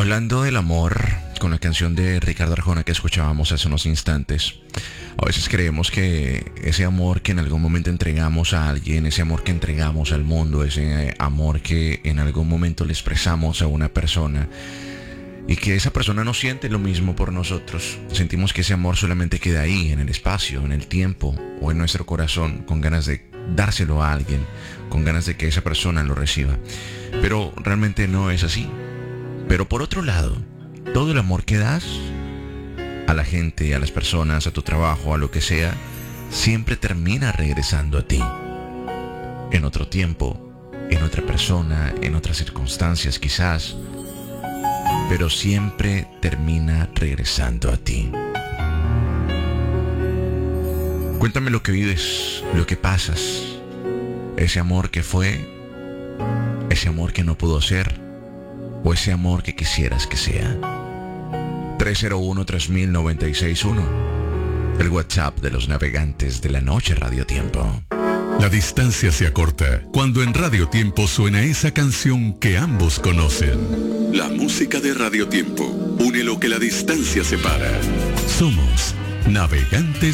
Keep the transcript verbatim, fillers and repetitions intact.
Hablando del amor, con la canción de Ricardo Arjona que escuchábamos hace unos instantes, a veces creemos que ese amor que en algún momento entregamos a alguien, ese amor que entregamos al mundo, ese amor que en algún momento le expresamos a una persona, y que esa persona no siente lo mismo por nosotros. Sentimos que ese amor solamente queda ahí, en el espacio, en el tiempo o en nuestro corazón, con ganas de dárselo a alguien, con ganas de que esa persona lo reciba. Pero realmente no es así. Pero por otro lado, todo el amor que das a la gente, a las personas, a tu trabajo, a lo que sea, siempre termina regresando a ti. En otro tiempo, en otra persona, en otras circunstancias quizás, pero siempre termina regresando a ti. Cuéntame lo que vives, lo que pasas, ese amor que fue, ese amor que no pudo ser, o ese amor que quisieras que sea. tres cero uno, tres mil, noventa y seis uno, el WhatsApp de los navegantes de la noche Radio Tiempo. La distancia se acorta cuando en Radio Tiempo suena esa canción que ambos conocen. La música de Radio Tiempo une lo que la distancia separa. Somos navegantes